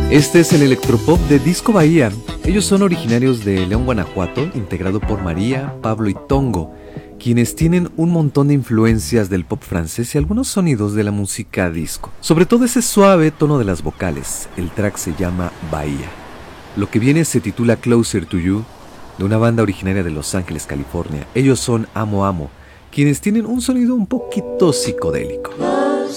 Este es el electropop de Disco Bahía. Ellos son originarios de León, Guanajuato, integrado por María, Pablo y Tongo, quienes tienen un montón de influencias del pop francés y algunos sonidos de la música disco. Sobre todo ese suave tono de las vocales. El track se llama Bahía. Lo que viene se titula Closer to You, de una banda originaria de Los Ángeles, California. Ellos son Amo Amo, quienes tienen un sonido un poquito psicodélico.